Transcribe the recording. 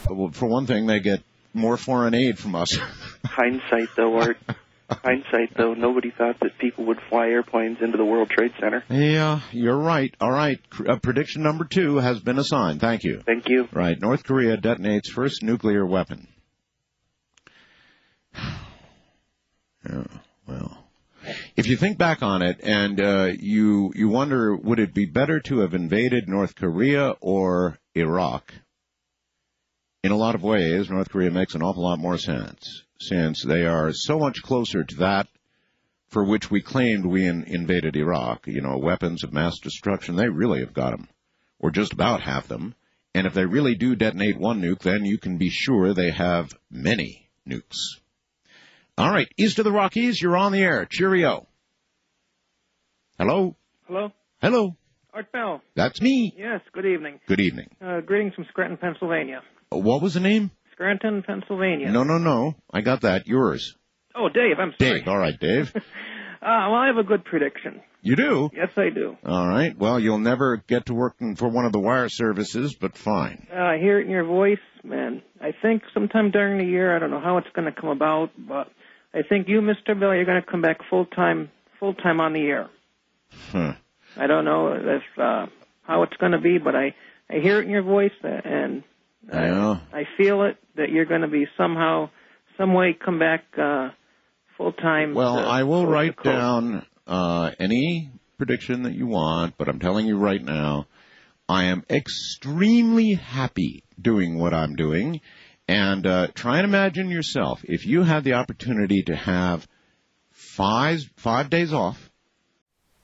Well, for one thing, they get more foreign aid from us. Hindsight, though, Art. Hindsight, though, nobody thought that people would fly airplanes into the World Trade Center. Yeah, you're right. All right. Prediction number 2 has been assigned. Thank you. Thank you. Right. North Korea detonates first nuclear weapon. Yeah, well, if you think back on it and you wonder, would it be better to have invaded North Korea or Iraq? In a lot of ways, North Korea makes an awful lot more sense, since they are so much closer to that for which we claimed we invaded Iraq. You know, weapons of mass destruction, they really have got them, or just about have them. And if they really do detonate one nuke, then you can be sure they have many nukes. All right, east of the Rockies, you're on the air. Cheerio. Hello? Hello? Hello. Art Bell. That's me. Yes, good evening. Good evening. Greetings from Scranton, Pennsylvania. What was the name? Scranton, Pennsylvania. No. I got that. Yours. Oh, Dave, I'm sorry. Dave. All right, Dave. Well, I have a good prediction. You do? Yes, I do. All right. Well, you'll never get to working for one of the wire services, but fine. I hear it in your voice, man. I think sometime during the year, I don't know how it's going to come about, but I think you, Mr. Bell, you're going to come back full-time on the air. I don't know if how it's going to be, but I hear it in your voice, and I feel it that you're going to be some way come back full-time. Well, I will write down any prediction that you want, but I'm telling you right now, I am extremely happy doing what I'm doing. And try and imagine yourself, if you had the opportunity to have five days off